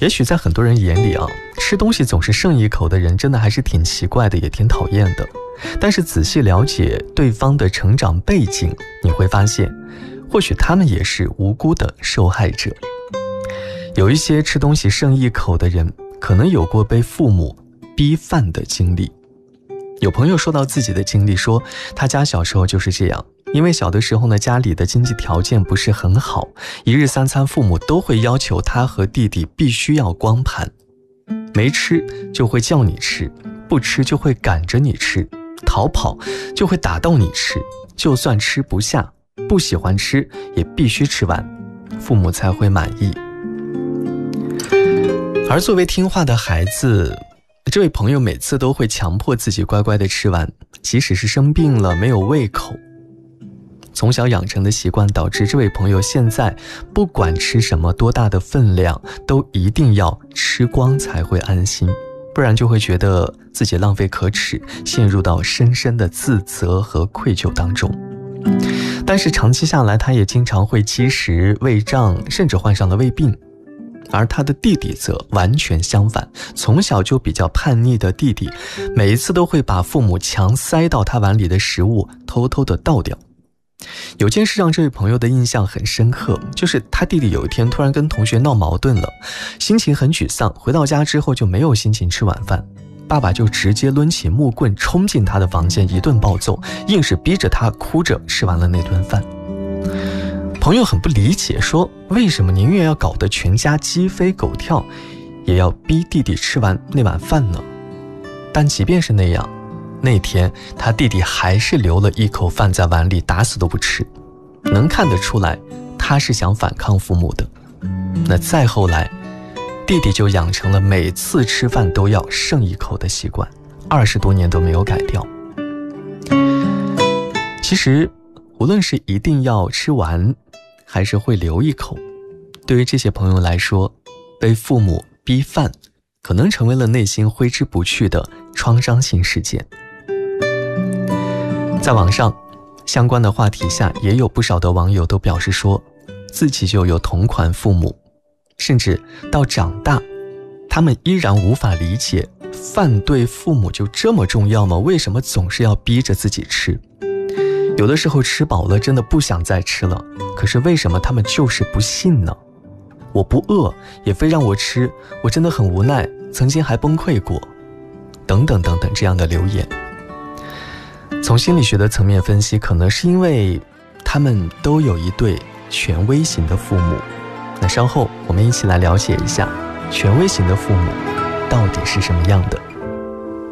也许在很多人眼里啊，吃东西总是剩一口的人真的还是挺奇怪的，也挺讨厌的。但是仔细了解对方的成长背景，你会发现或许他们也是无辜的受害者。有一些吃东西剩一口的人，可能有过被父母逼饭的经历。有朋友说到自己的经历，说他家小时候就是这样，因为小的时候呢，家里的经济条件不是很好，一日三餐父母都会要求他和弟弟必须要光盘，没吃就会叫你吃，不吃就会赶着你吃，逃跑就会打到你吃，就算吃不下，不喜欢吃也必须吃完，父母才会满意。而作为听话的孩子，这位朋友每次都会强迫自己乖乖地吃完，即使是生病了没有胃口。从小养成的习惯导致这位朋友现在不管吃什么多大的分量，都一定要吃光才会安心，不然就会觉得自己浪费可耻，陷入到深深的自责和愧疚当中。但是长期下来，他也经常会积食、胃胀，甚至患上了胃病。而他的弟弟则完全相反，从小就比较叛逆的弟弟，每一次都会把父母强塞到他碗里的食物偷偷的倒掉。有件事让这位朋友的印象很深刻，就是他弟弟有一天突然跟同学闹矛盾了，心情很沮丧，回到家之后就没有心情吃晚饭，爸爸就直接抡起木棍冲进他的房间一顿暴揍，硬是逼着他哭着吃完了那顿饭。朋友很不理解，说为什么宁愿要搞得全家鸡飞狗跳，也要逼弟弟吃完那碗饭呢？但即便是那样，那天他弟弟还是留了一口饭在碗里，打死都不吃。能看得出来他是想反抗父母的。那再后来，弟弟就养成了每次吃饭都要剩一口的习惯，20多年都没有改掉。其实无论是一定要吃完还是会留一口，对于这些朋友来说，被父母逼饭可能成为了内心挥之不去的创伤性事件。在网上相关的话题下，也有不少的网友都表示说自己就有同款父母，甚至到长大他们依然无法理解，饭对父母就这么重要吗？为什么总是要逼着自己吃？有的时候吃饱了真的不想再吃了，可是为什么他们就是不信呢？我不饿也非让我吃，我真的很无奈，曾经还崩溃过，等等等等这样的留言。从心理学的层面分析，可能是因为他们都有一对权威型的父母。那稍后我们一起来了解一下权威型的父母到底是什么样的。